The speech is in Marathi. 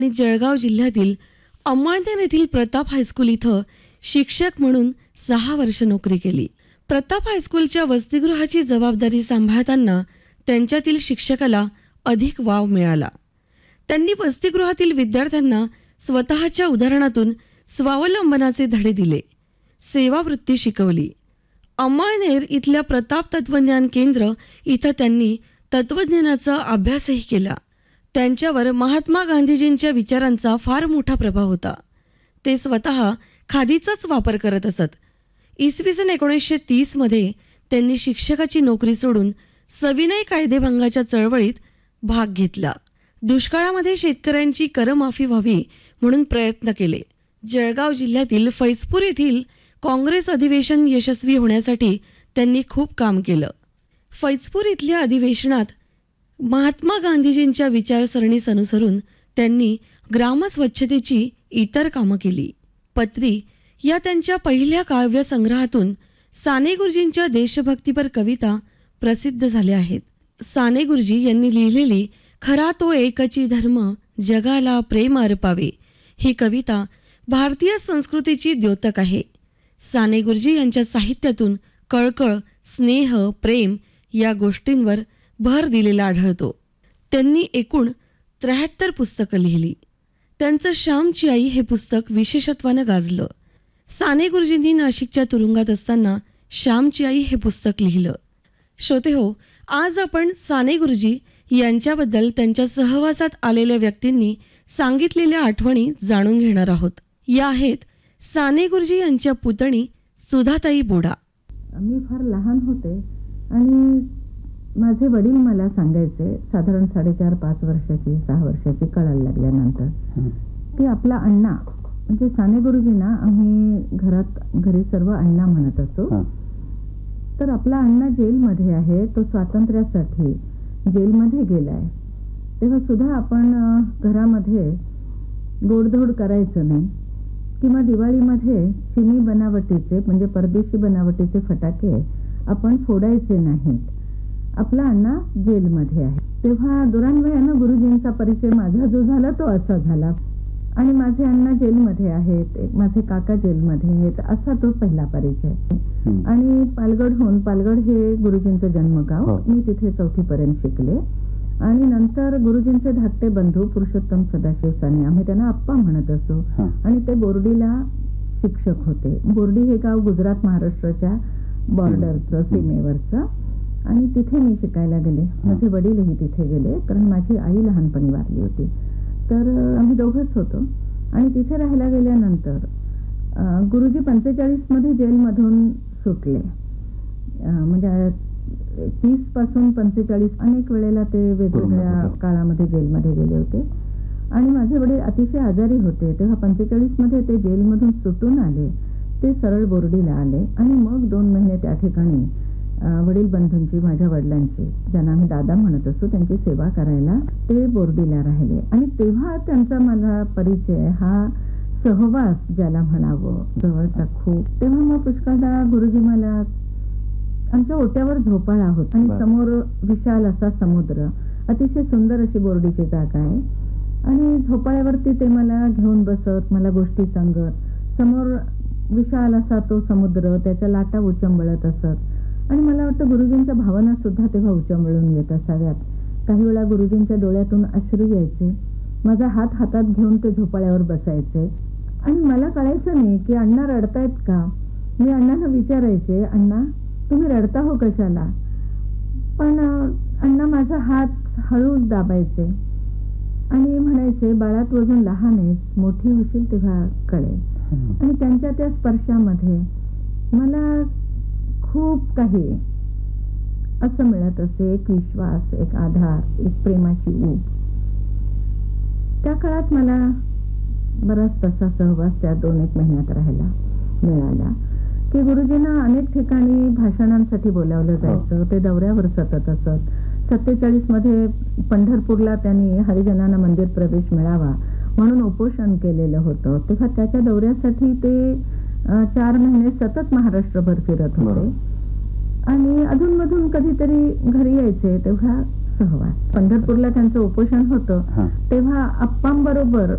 आणि जळगाव जिल्ह्यातील अमळनेर येथील प्रताप हायस्कूल इथं शिक्षक म्हणून 6 वर्ष नोकरी केली. प्रताप हायस्कूलच्या वसतिगृहाची जबाबदारी सांभाळताना त्यांच्यातील शिक्षकाला अधिक वाव मिळाला. त्यांनी वसतिगृहातील विद्यार्थ्यांना स्वतःच्या उदाहरणातून स्वावलंबनाचे धडे दिले, सेवावृत्ती शिकवली. अमळनेर इथल्या प्रताप तत्वज्ञान केंद्र इथं त्यांनी तत्वज्ञानाचा अभ्यासही केला. त्यांच्यावर महात्मा गांधीजींच्या विचारांचा फार मोठा प्रभाव होता. ते स्वतः खादीचाच वापर करत असत. इसवी सन 1930 मध्ये त्यांनी शिक्षकाची नोकरी सोडून सविनय कायदेभंगाच्या चळवळीत भाग घेतला. दुष्काळामध्ये शेतकऱ्यांची करमाफी व्हावी म्हणून प्रयत्न केले. जळगाव जिल्ह्यातील फैजपूर येथील काँग्रेस अधिवेशन यशस्वी होण्यासाठी त्यांनी खूप काम केलं. फैजपूर इथल्या अधिवेशनात महात्मा गांधीजींच्या विचारसरणीस अनुसरून त्यांनी ग्रामस्वच्छतेची इतर कामं केली. पत्री या त्यांच्या पहिल्या काव्यसंग्रहातून साने गुरुजींच्या देशभक्तीपर कविता प्रसिद्ध झाल्या आहेत. साने गुरुजी यांनी लिहिलेली खरा तो एकची धर्म जगाला प्रेम अर्पावे ही कविता भारतीय संस्कृतीची द्योतक आहे. साने गुरुजी यांच्या साहित्यातून कळकळ, स्नेह, प्रेम या गोष्टींवर भर दिलेला आढळतो. त्यांनी एकूण 73 पुस्तकं लिहिली. त्यांचं श्यामची आई हे पुस्तक विशेषत्वानं गाजलं. साने गुरुजींनी नाशिकच्या तुरुंगात असताना श्यामची आई हे पुस्तक लिहिलं. श्रोतेहो, आज आपण साने गुरुजी यांच्याबद्दल त्यांच्या सहवासात आलेल्या व्यक्तींनी सांगितलेल्या आठवणी जाणून घेणार आहोत. या आहेत साने गुरुजी यांच्या पुतणी सुधाताई बोडा. मी फार लहान होते आणि माझे वडील मला सांगायचे, साधारण 4.5-5 वर्षाची 6 वर्षाची कळायला लागल्यानंतर, की आपला अण्णा म्हणजे साने गुरुजींना आम्ही घरी सर्व अण्णा म्हणत असतो. तर आपला अण्णा जेलमध्ये आहे, तो स्वातंत्र्यासाठी जेलमध्ये गेलाय. तेव्हा सुद्धा आपण घरामध्ये गोडधोड करायचं नाही किंवा दिवाळीमध्ये चिनी बनावटीचे म्हणजे परदेशी बनावटीचे फटाके आपण फोडायचे नाहीत. आपला अण्णा जेलमध्ये आहे. तेव्हा दुरान्वयानं गुरुजींचा परिचय माझा जो झाला तो असा झाला आणि माझे अण्णा जेलमध्ये आहेत, माझे काका जेलमध्ये आहेत, असा तो पहिला परिचय. आणि पालगड हे गुरुजींचं जन्मगाव. मी तिथे 4थी पर्यंत शिकले आणि नंतर गुरुजींचे धाकटे बंधू पुरुषोत्तम सदाशिव साने, आम्ही त्यांना आप्पा म्हणत असो, आणि ते बोर्डीला शिक्षक होते. बोर्डी हे गाव गुजरात महाराष्ट्राच्या बॉर्डरचं, सीमेवरचं, आणि तिथे मी शिकायला गेले. माझे वडीलही तिथे गेले कारण माझी आई लहानपणी वारली होती. तर आम्ही दोघंच होतो आणि तिथे राहायला गेल्यानंतर गुरुजी 45 मध्ये जेलमधून सुटले. म्हणजे 30 पासून 45 अनेक वेळेला ते वेगवेगळ्या काळामध्ये जेलमध्ये गेले होते आणि माझे वडील अतिशय आजारी होते. तेव्हा 45 मध्ये ते जेलमधून सुटून आले. ते सरळ बोर्डीला आले आणि मग 2 महिने त्या ठिकाणी वडील बंधूंची, माझ्या वडिलांची, ज्यांना आम्ही दादा म्हणत असतो, त्यांची सेवा करायला ते बोर्डीला राहिले. आणि तेव्हा त्यांचा मला परिचय, हा सहवास ज्याला म्हणावं, जवळचा खूप. तेव्हा मग पुष्कळदा गुरुजी मला, आमच्या ओट्यावर झोपाळा होता आणि समोर विशाल असा समुद्र, अतिशय सुंदर अशी बोर्डीची जागा आहे आणि झोपाळ्यावरती ते मला घेऊन बसत, मला गोष्टी सांगत. समोर विशाल असा तो समुद्र, त्याच्या लाटा उचंबळत असत आणि मला वाटतं गुरुजींच्या भावना सुद्धा तेव्हा उचंबळून येत असाव्यात. काही वेळा गुरुजींच्या डोळ्यातून अश्रू यायचे. माझा हात हातात घेऊन ते झोपाळ्यावर बसायचे आणि मला कळायचं नाही की अण्णा रडतायत का. मी अण्णांना विचारायचे, अण्णा तुम्ही रडता हो कशाला. पण अण्णा माझा हात हळूच दाबायचे आणि म्हणायचे, बाळा तू अजून लहान आहेस, मोठी होशील तेव्हा कळेल. आणि त्यांच्या त्या स्पर्शामध्ये मला खूप काही असं मिळत असे, एक विश्वास, एक आधार, एक प्रेमाची ऊब. त्या काळात मला बराच तसा सहवास त्या 2-1 महिन्यात राहायला मिळाला की गुरुजींना अनेक ठिकाणी भाषणांसाठी बोलावलं जायचं. ते दौऱ्यावर सतत असत. 47 मध्ये पंढरपूरला त्यांनी हरिजनांना मंदिर प्रवेश मिळावा म्हणून उपोषण केलेलं होतं. तेव्हा त्याच्या दौऱ्यासाठी ते 4 महिने सतत महाराष्ट्रभर फिरत होते आणि अधूनमधून कधीतरी घरी यायचे. तेव्हा सहवास. पंढरपूरला त्यांचं उपोषण होतं हा. तेव्हा अप्पांबरोबर